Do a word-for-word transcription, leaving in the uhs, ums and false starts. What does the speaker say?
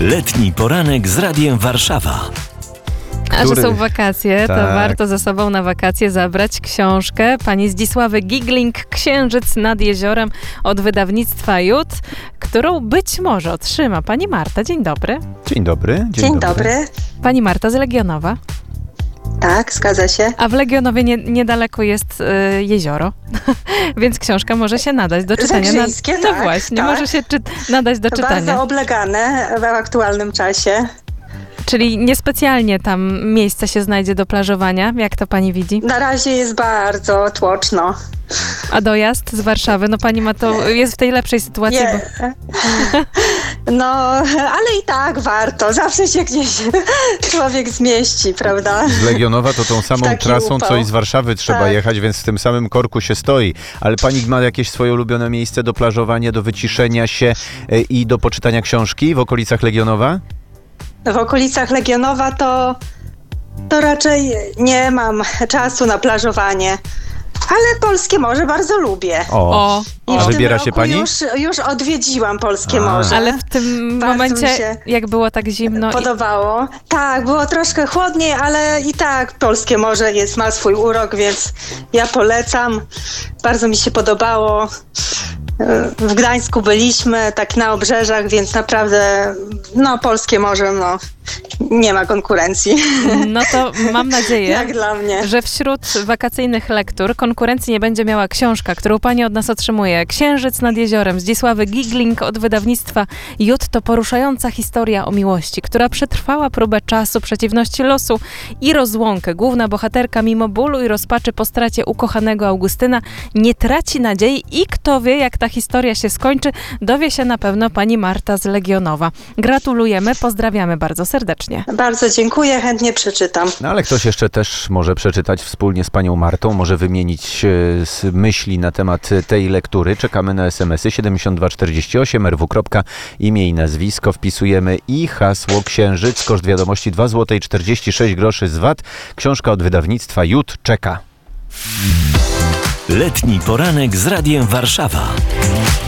Letni poranek z Radiem Warszawa. A Który... że są wakacje, to Tak. warto ze sobą na wakacje zabrać książkę pani Zdzisławy Gigling „Księżyc nad jeziorem” od wydawnictwa Jut, którą być może otrzyma pani Marta. Dzień dobry. Dzień dobry. Dzień, Dzień dobry. Pani Marta z Legionowa. Tak, zgadza się. A w Legionowie nie, niedaleko jest y, jezioro, więc książka może się nadać do czytania. Zegrzyńskie, no tak, właśnie, tak. może się czy, nadać do czytania. Bardzo oblegane w aktualnym czasie. Czyli niespecjalnie tam miejsce się znajdzie do plażowania, jak to pani widzi? Na razie jest bardzo tłoczno. A dojazd z Warszawy, no pani ma to, jest w tej lepszej sytuacji, Nie. bo... No, ale i tak warto. Zawsze się gdzieś człowiek zmieści, prawda? Z Legionowa to tą samą Taki trasą, upał. co i z Warszawy trzeba Tak. jechać, więc w tym samym korku się stoi. Ale pani ma jakieś swoje ulubione miejsce do plażowania, do wyciszenia się e, i do poczytania książki w okolicach Legionowa? W okolicach Legionowa to, to raczej nie mam czasu na plażowanie. Ale polskie morze bardzo lubię. O, O, I a w tym wybiera się roku pani? Już, już odwiedziłam polskie A. morze. ale w tym Bardzo momencie, mi się jak było tak zimno... I... Podobało. Tak, było troszkę chłodniej, ale i tak polskie morze jest, ma swój urok, więc ja polecam. Bardzo mi się podobało. W Gdańsku byliśmy, tak na obrzeżach, więc naprawdę, no, polskie morze, no, nie ma konkurencji. No to mam nadzieję, Jak dla mnie. że wśród wakacyjnych lektur konkurencji nie będzie miała książka, którą pani od nas otrzymuje. „Księżyc nad jeziorem” Zdzisławy Gigling od wydawnictwa Jut to poruszająca historia o miłości, która przetrwała próbę czasu, przeciwności losu i rozłąkę. Główna bohaterka mimo bólu i rozpaczy po stracie ukochanego Augustyna nie traci nadziei i kto wie, jak ta historia się skończy, dowie się na pewno pani Marta z Legionowa. Gratulujemy, pozdrawiamy bardzo serdecznie. Bardzo dziękuję, chętnie przeczytam. No ale ktoś jeszcze też może przeczytać wspólnie z panią Martą, może wymienić e, s- myśli na temat tej lektury. Czekamy na es em esy siedemdziesiąt dwa czterdzieści osiem, er wu. Imię i nazwisko, wpisujemy i hasło Księżyc, koszt wiadomości dwa złote czterdzieści sześć groszy z V A T. Książka od wydawnictwa Jut czeka. Letni poranek z Radiem Warszawa.